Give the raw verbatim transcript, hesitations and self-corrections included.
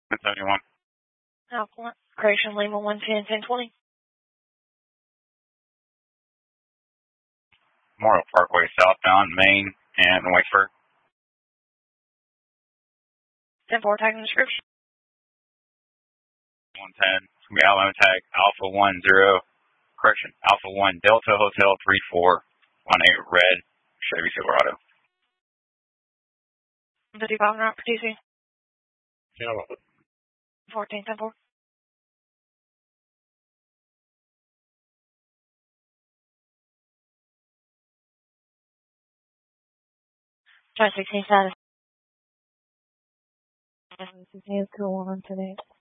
seventy-one. Alpha, Creation Lima one ten, ten twenty. Memorial Parkway southbound, Maine and Whitesburg. ten four, tagging description. one ten. It's going to be Alamo tag Alpha one zero. Correction, Alpha one Delta Hotel three four one eight red Chevy Silverado. fifty-five route for T C. Yeah. fourteen, ten four. twenty sixteen status. This is two one today.